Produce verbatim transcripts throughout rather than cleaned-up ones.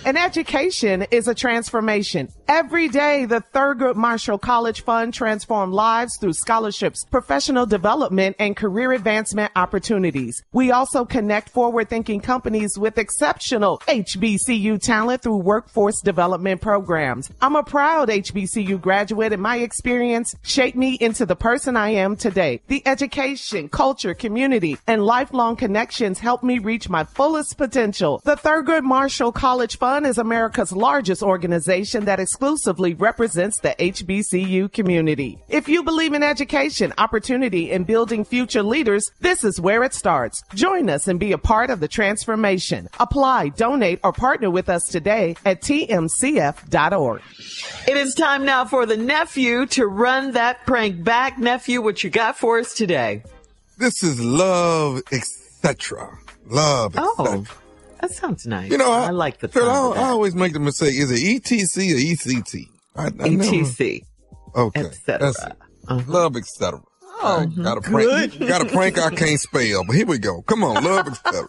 An education is a transformation. Every day, the Thurgood Marshall College Fund transforms lives through scholarships, professional development, and career advancement opportunities. We also connect forward-thinking companies with exceptional H B C U talent through workforce development programs. I'm a proud H B C U graduate, and my experience shaped me into the person I am today. The education, culture, community, and lifelong connections helped me reach my fullest potential. The Thurgood Marshall College Fund is America's largest organization that exclusively represents the H B C U community. If you believe in education, opportunity, and building future leaders, this is where it starts. Join us and be a part of the transformation. Apply, donate, or partner with us today at T M C F dot org. It is time now for the nephew to run that prank back. Nephew, what you got for us today? This is Love, et cetera. Love, et cetera. Oh. That sounds nice. You know, I, I like the Cheryl, I, I always make the mistake. Is it E T C or E C T? I, I E T C. Never, okay. Et cetera. That's it. Uh-huh. Love, et cetera. Oh, right, got a prank. Got a prank I can't spell, but here we go. Come on, love, et cetera.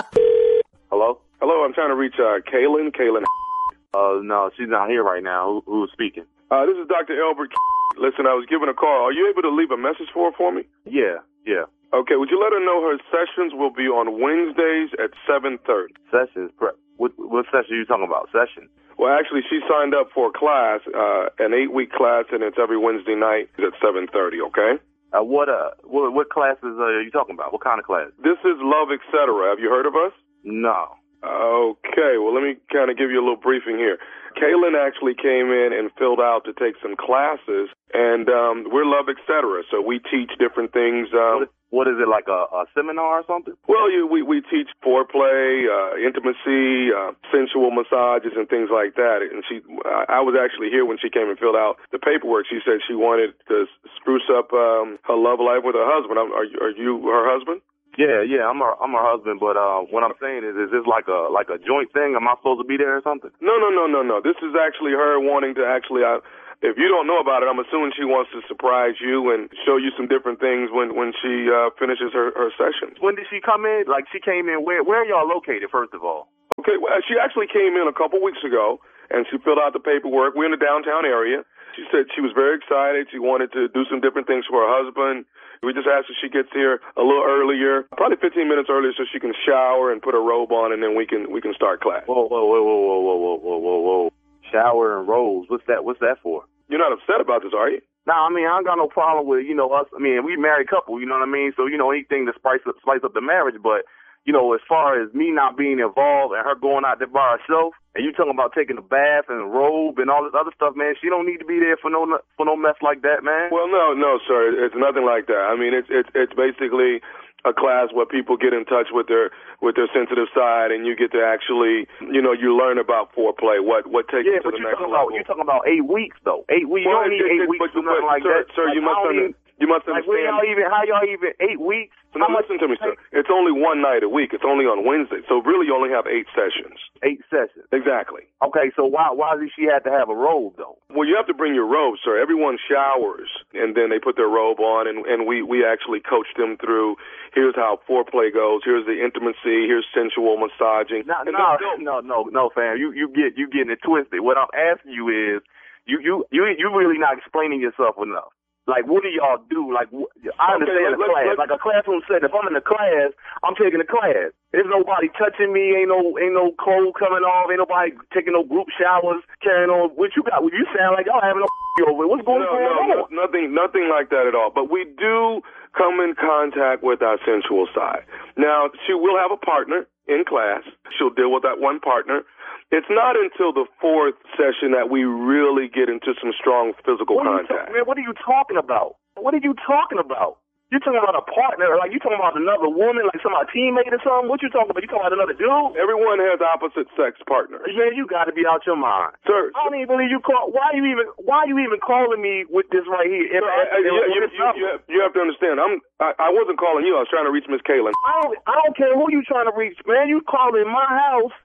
Hello? Hello, I'm trying to reach uh, Kaylin. Kaylin. Uh, no, she's not here right now. Who, who's speaking? Uh, this is Doctor Elbert. Listen, I was given a call. Are you able to leave a message for her for me? Yeah, yeah. Okay, would you let her know her sessions will be on Wednesdays at seven thirty? Sessions? What, what session are you talking about? Session? Well, actually, she signed up for a class, uh, an eight-week class, and it's every Wednesday night at seven thirty, okay? Uh, what, uh, what, what classes are you talking about? What kind of class? This is Love, et cetera. Have you heard of us? No. Okay, well, let me kind of give you a little briefing here. Kaylin actually came in and filled out to take some classes, and um, we're Love, et cetera. So we teach different things. Um, what is it, like a, a seminar or something? Well, you, we, we teach foreplay, uh, intimacy, uh, sensual massages, and things like that. And she, I was actually here when she came and filled out the paperwork. She said she wanted to spruce up um, her love life with her husband. Are, are you her husband? Yeah, yeah, I'm her, I'm her husband, but uh, what I'm saying is, is this like a like a joint thing? Am I supposed to be there or something? No, no, no, no, no. This is actually her wanting to actually. Uh, if you don't know about it, I'm assuming she wants to surprise you and show you some different things when when she uh, finishes her her sessions. When did she come in? Like she came in. Where where are y'all located? First of all. Okay, well, she actually came in a couple weeks ago and she filled out the paperwork. We're in the downtown area. She said she was very excited. She wanted to do some different things for her husband. We just asked if she gets here a little earlier, probably fifteen minutes earlier, so she can shower and put her robe on, and then we can we can start class. Whoa, whoa, whoa, whoa, whoa, whoa, whoa, whoa, whoa! Shower and robes. What's that? What's that for? You're not upset about this, are you? Nah, I mean I ain't got no problem with you know us. I mean we married couple, you know what I mean. So you know anything to spice up spice up the marriage, but you know as far as me not being involved and her going out there by herself. And you talking about taking a bath and a robe and all this other stuff, man. She don't need to be there for no for no mess like that, man. Well, no, no, sir. It's nothing like that. I mean, it's it's it's basically a class where people get in touch with their with their sensitive side, and you get to actually, you know, you learn about foreplay. What what takes yeah, you to the next level. Yeah, but you're talking about eight weeks though. Eight weeks. Well, you don't need eight weeks or nothing like sir, that. Sir, like, you must understand. You must understand. Like, where y'all even? How y'all even eight weeks? No, listen to me, sir. It's only one night a week. It's only on Wednesday. So really you only have eight sessions. Eight sessions. Exactly. Okay, so why why does she have to have a robe, though? Well, you have to bring your robe, sir. Everyone showers, and then they put their robe on, and, and we, we actually coach them through, here's how foreplay goes, here's the intimacy, here's sensual massaging. No, no, no, no, no, fam. You you get you getting it twisted. What I'm asking you is, you you you you really not explaining yourself enough. Like, what do y'all do? Like, I understand okay, a class. Let's, like a classroom setting. If I'm in the class, I'm taking the class. There's nobody touching me. Ain't no, ain't no clothes coming off. Ain't nobody taking no group showers. Carrying on. What you got? You sound like y'all having no over. What's going no, on? No, no, nothing, nothing like that at all. But we do come in contact with our sensual side. Now, she will have a partner in class. She'll deal with that one partner. It's not until the fourth session that we really get into some strong physical what contact. Ta- man, what are you talking about? What are you talking about? You're talking about a partner, like you talking about another woman, like some teammate or something? What you talking about? You talking about another dude? Everyone has opposite sex partners. Man, you got to be out your mind, sir. I don't even believe you call. Why are you even? Why are you even calling me with this right here? Sir, I, I, you, you, you, you, have, you have to understand. I'm. I, I wasn't calling you. I was trying to reach Miss Kaylin. I don't. I don't care who you trying to reach, man. You calling my house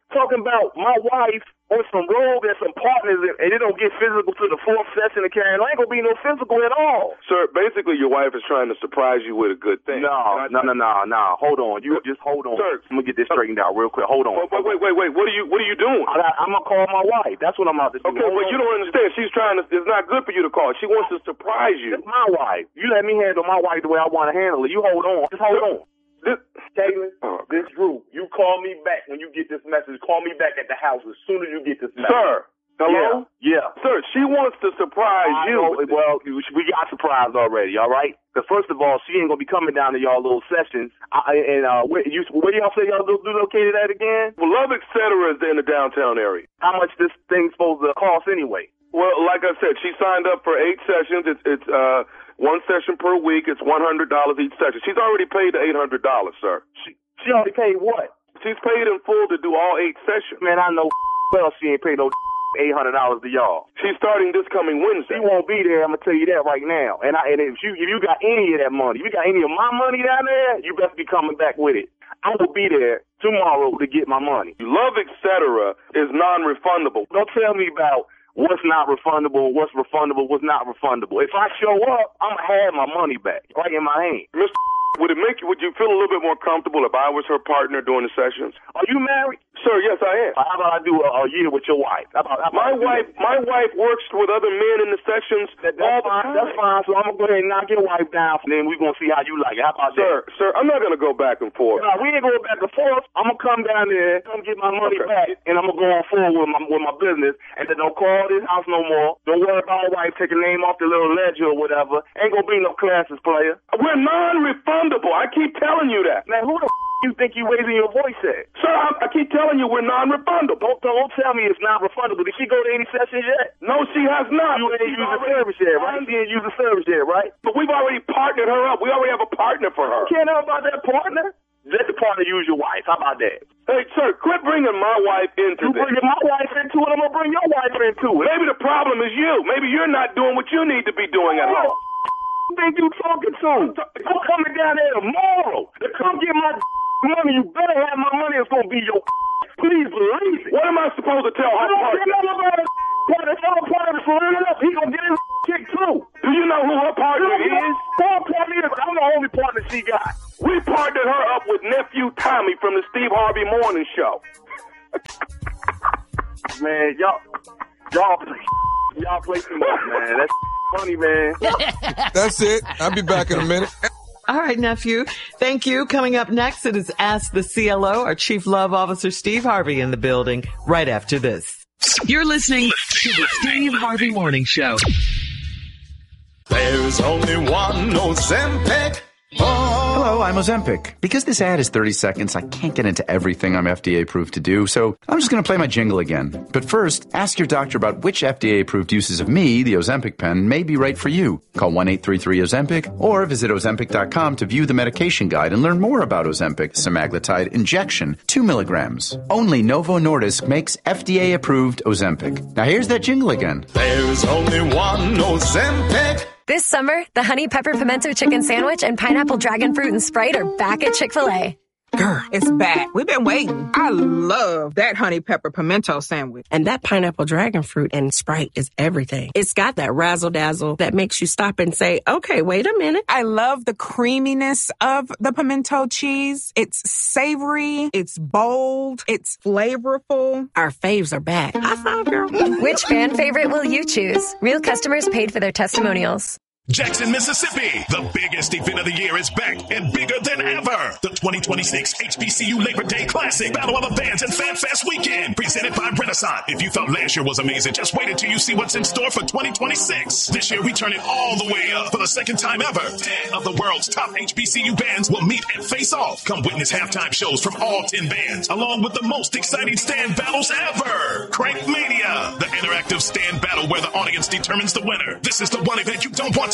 talking about my wife on some road and some partners, and, and it don't get physical to the fourth session of carrying. There ain't gonna be no physical at all. Sir, basically your wife is trying to surprise you with a good thing. No, no, no, no, no. Hold on. You just hold on. Sir, I'm gonna get this straightened out real quick. Hold on. Wait, wait, wait, wait. What are you What are you doing? I, I'm gonna call my wife. That's what I'm about to do. Okay, hold well, on. You don't understand. She's trying to. It's not good for you to call. She wants to surprise you. It's my wife. You let me handle my wife the way I want to handle it. You hold on. Just hold on. This, Kaylin, uh, this group, you call me back when you get this message. Call me back at the house as soon as you get this message. Sir, hello? Yeah. yeah. Sir, she wants to surprise I you. Know, well, we got surprised already, all right? Because first of all, she ain't going to be coming down to y'all little sessions. I, and uh, where, you, where y'all say y'all do located at again? Well, Love, et cetera is in the downtown area. How much this thing's supposed to cost anyway? Well, like I said, she signed up for eight sessions. It's, it's uh, one session per week. It's one hundred dollars each session. She's already paid the eight hundred dollars, sir. She, she already paid what? She's paid in full to do all eight sessions. Man, I know well she ain't paid no eight hundred dollars to y'all. She's starting this coming Wednesday. She won't be there. I'm going to tell you that right now. And, I, and if, you, if you got any of that money, if you got any of my money down there, you best be coming back with it. I will be there tomorrow to get my money. Love, et cetera is non-refundable. Don't tell me about what's not refundable, what's refundable, what's not refundable. If I show up, I'm going to have my money back right in my hand. Mister Would it make you, would you feel a little bit more comfortable if I was her partner during the sessions? Are you married? Sir, yes, I am. How about I do a, a year with your wife? How about, how about my wife, my wife works with other men in the sessions that, that's all the fine, time. That's fine. So I'm gonna go ahead and knock your wife down, and then we're gonna see how you like it. How about sir, that? Sir, I'm not gonna go back and forth. No, we ain't going back and forth. I'm gonna come down there, come get my money okay. back, and I'm gonna go on forward with my with my business. And then don't call this house no more. Don't worry about my wife taking name off the little ledger or whatever. Ain't gonna be no classes, player. We're non-refundable. I keep telling you that. Man, who the f- you think you raising your voice at? Sir, I, I keep telling you we're non-refundable. Don't, don't tell me it's not refundable. Did she go to any sessions yet? No, she has not. You ain't used the service yet, right? She ain't used the service yet, right? But we've already partnered her up. We already have a partner for her. You can't know about that partner? Let the partner use your wife. How about that? Hey, sir, quit bringing my wife into you this. You bringing my wife into it, I'm going to bring your wife into it. Maybe the problem is you. Maybe you're not doing what you need to be doing at home. Who think you talking to? I'm coming down there tomorrow to come get my money. You better have my money. It's going to be your please believe it. What am I supposed to tell her partner? I don't know about it. If I'm part of the surrender up, he going to get his kicked too. Do you know who her partner is? Her partner is. I'm the only partner she got. We partnered her up with nephew Tommy from the Steve Harvey Morning Show. Man, y'all, y'all play, y'all play too much, man. That's funny, man. That's it. I'll be back in a minute. All right, nephew. Thank you. Coming up next, it is Ask the C L O, our Chief Love Officer, Steve Harvey, in the building right after this. You're listening to the Steve Harvey Morning Show. There's only one Ozempic. Oh. Hello, I'm Ozempic. Because this ad is thirty seconds, I can't get into everything I'm F D A approved to do, so I'm just going to play my jingle again. But first, ask your doctor about which F D A approved uses of me, the Ozempic pen, may be right for you. Call one eight three three Ozempic or visit Ozempic dot com to view the medication guide and learn more about Ozempic semaglutide injection, two milligrams. Only Novo Nordisk makes F D A approved Ozempic. Now here's that jingle again. There's only one Ozempic. This summer, the Honey Pepper Pimento Chicken Sandwich and Pineapple Dragon Fruit and Sprite are back at Chick-fil-A. Girl, it's back. We've been waiting. I love that Honey Pepper Pimento Sandwich. And that Pineapple Dragon Fruit and Sprite is everything. It's got that razzle-dazzle that makes you stop and say, okay, wait a minute. I love the creaminess of the pimento cheese. It's savory. It's bold. It's flavorful. Our faves are back. I thought, girl. Which fan favorite will you choose? Real customers paid for their testimonials. Jackson, Mississippi. The biggest event of the year is back and bigger than ever. The twenty twenty-six H B C U Labor Day Classic Battle of the Bands and Fan Fest Weekend, presented by Renaissance. If you thought last year was amazing, just wait until you see what's in store for twenty twenty-six. This year, we turn it all the way up. For the second time ever, ten of the world's top H B C U bands will meet and face off. Come witness halftime shows from all ten bands, along with the most exciting stand battles ever. Crank Mania, the interactive stand battle where the audience determines the winner. This is the one event you don't want to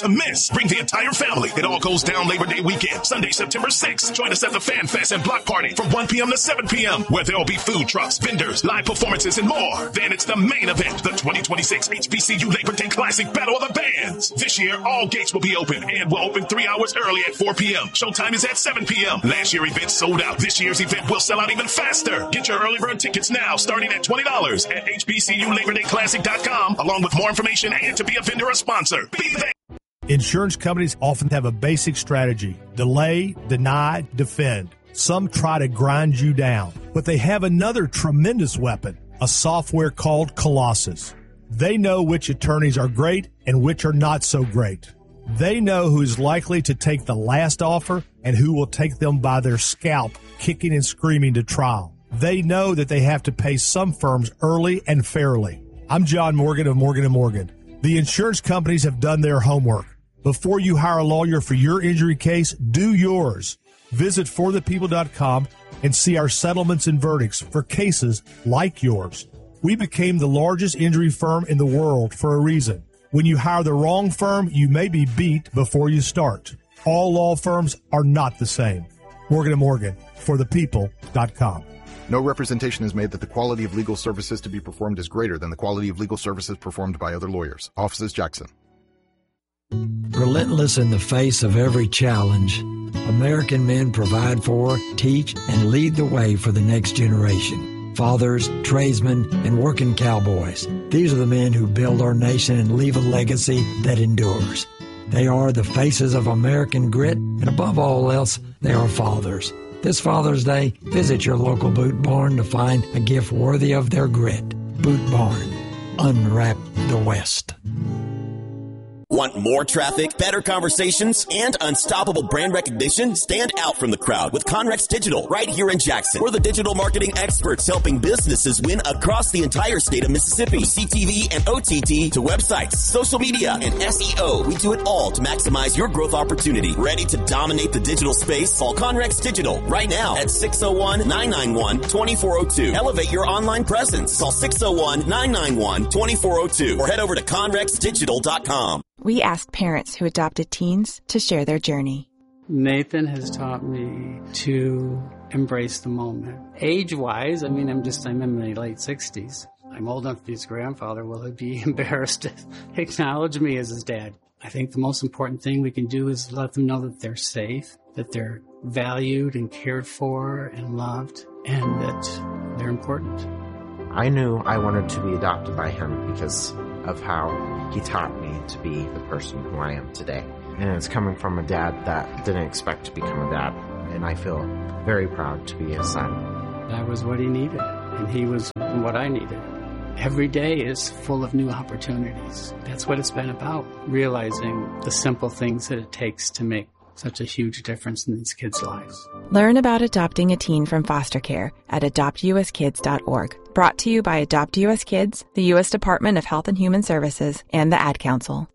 to miss. Bring the entire family. It all goes down Labor Day weekend, Sunday, September sixth. Join us at the Fan Fest and Block Party from one p.m. to seven p.m., where there will be food trucks, vendors, live performances, and more. Then it's the main event, the twenty twenty-six H B C U Labor Day Classic Battle of the Bands. This year, all gates will be open and will open three hours early at four p.m. Showtime is at seven p.m. Last year's event sold out. This year's event will sell out even faster. Get your early bird tickets now, starting at twenty dollars at H B C U Labor Day Classic dot com, along with more information and to be a vendor or sponsor. Be there. Insurance companies often have a basic strategy: delay, deny, defend. Some try to grind you down, but they have another tremendous weapon, a software called Colossus. They know which attorneys are great and which are not so great. They know who is likely to take the last offer and who will take them by their scalp, kicking and screaming to trial. They know that they have to pay some firms early and fairly. I'm John Morgan of Morgan and Morgan. The insurance companies have done their homework. Before you hire a lawyer for your injury case, do yours. Visit for the people dot com and see our settlements and verdicts for cases like yours. We became the largest injury firm in the world for a reason. When you hire the wrong firm, you may be beat before you start. All law firms are not the same. Morgan and Morgan, for the people dot com. No representation is made that the quality of legal services to be performed is greater than the quality of legal services performed by other lawyers. Offices Jackson. Relentless in the face of every challenge, American men provide for, teach, and lead the way for the next generation. Fathers, tradesmen, and working cowboys. These are the men who build our nation and leave a legacy that endures. They are the faces of American grit, and above all else, they are fathers. This Father's Day, visit your local Boot Barn to find a gift worthy of their grit. Boot Barn. Unwrap the West. Want more traffic, better conversations, and unstoppable brand recognition? Stand out from the crowd with Conrex Digital right here in Jackson. We're the digital marketing experts helping businesses win across the entire state of Mississippi. From C T V and O T T to websites, social media, and S E O. We do it all to maximize your growth opportunity. Ready to dominate the digital space? Call Conrex Digital right now at six oh one, nine nine one, two four oh two. Elevate your online presence. Call six oh one, nine nine one, two four oh two or head over to conrex digital dot com. We asked parents who adopted teens to share their journey. Nathan has taught me to embrace the moment. Age-wise, I mean, I'm just, I'm in my late sixties. I'm old enough to be his grandfather. Will he be embarrassed to acknowledge me as his dad? I think the most important thing we can do is let them know that they're safe, that they're valued and cared for and loved, and that they're important. I knew I wanted to be adopted by him because of how he taught me to be the person who I am today. And it's coming from a dad that didn't expect to become a dad. And I feel very proud to be his son. That was what he needed, and he was what I needed. Every day is full of new opportunities. That's what it's been about, realizing the simple things that it takes to make such a huge difference in these kids' lives. Learn about adopting a teen from foster care at adopt u s kids dot org. Brought to you by Adopt U S Kids, the U S Department of Health and Human Services, and the Ad Council.